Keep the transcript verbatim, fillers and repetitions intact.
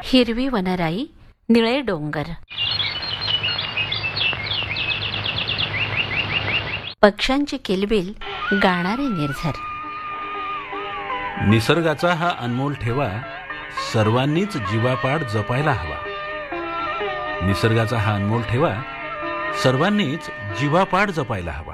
हिरवी वनराई, निळे डोंगर. पक्ष्यांची किलबिल, गाणारे निर्झर. निसर्गाचा हा अनमोल ठेवा सर्वांनीच जीवापाड जपायला हवा. निसर्गाचा हा अनमोल ठेवा सर्वांनीच जीवापाड जपायला हवा.